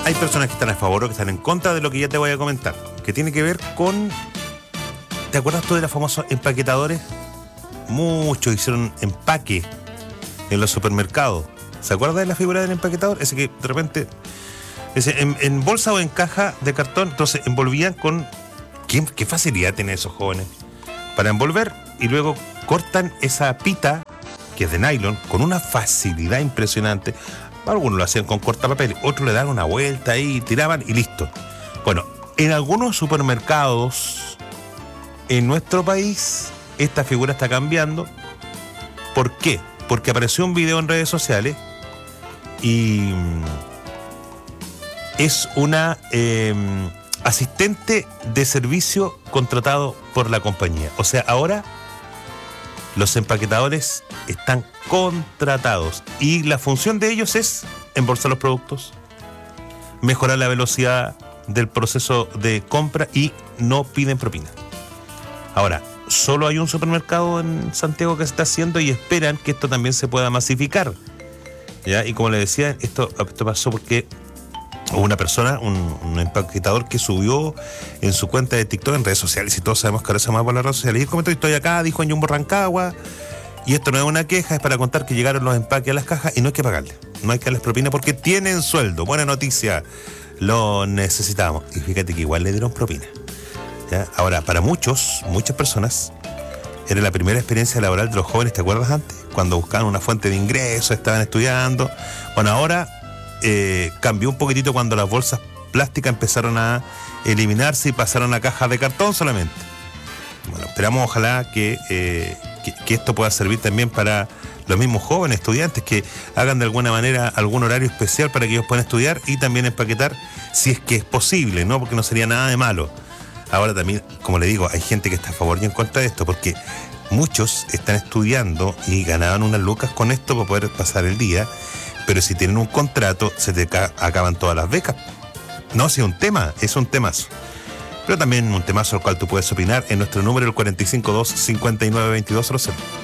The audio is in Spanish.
hay personas que están a favor o que están en contra de lo que ya te voy a comentar, que tiene que ver con... ¿Te acuerdas tú de los famosos empaquetadores? Muchos hicieron empaque en los supermercados. ¿Se acuerda de la figura del empaquetador? Ese que de repente, en bolsa o en caja de cartón, entonces envolvían con... ¿Qué facilidad tienen esos jóvenes para envolver? Y luego cortan esa pita, que es de nylon, con una facilidad impresionante. Algunos lo hacían con cortapapel, otros le daban una vuelta ahí, tiraban y listo. Bueno, en algunos supermercados en nuestro país esta figura está cambiando. ¿Por qué? Porque apareció un video en redes sociales y es una asistente de servicio contratado por la compañía. O sea, ahora los empaquetadores están contratados y la función de ellos es embolsar los productos, mejorar la velocidad del proceso de compra y no piden propina. Ahora, solo hay un supermercado en Santiago que se está haciendo y esperan que esto también se pueda masificar, ¿ya? Y como les decía, esto pasó porque hubo una persona, un empaquetador que subió en su cuenta de TikTok, en redes sociales, y todos sabemos que ahora se llama por las redes sociales, y él comentó: estoy acá, dijo, en Jumbo Rancagua, y esto no es una queja, es para contar que llegaron los empaques a las cajas y no hay que pagarles, no hay que darles propina porque tienen sueldo. Buena noticia, lo necesitamos. Y fíjate que igual le dieron propina, ¿ya? Ahora, para muchas personas, era la primera experiencia laboral de los jóvenes, ¿te acuerdas antes? Cuando buscaban una fuente de ingreso, estaban estudiando. Bueno, ahora cambió un poquitito cuando las bolsas plásticas empezaron a eliminarse y pasaron a cajas de cartón solamente. Bueno, esperamos ojalá que esto pueda servir también para los mismos jóvenes estudiantes, que hagan de alguna manera algún horario especial para que ellos puedan estudiar y también empaquetar, si es que es posible, ¿no? Porque no sería nada de malo. Ahora también, como le digo, hay gente que está a favor y en contra de esto, porque muchos están estudiando y ganaban unas lucas con esto para poder pasar el día, pero si tienen un contrato, se te acaban todas las becas. No, si es un tema, es un temazo. Pero también un temazo al cual tú puedes opinar en nuestro número, el 452-592200.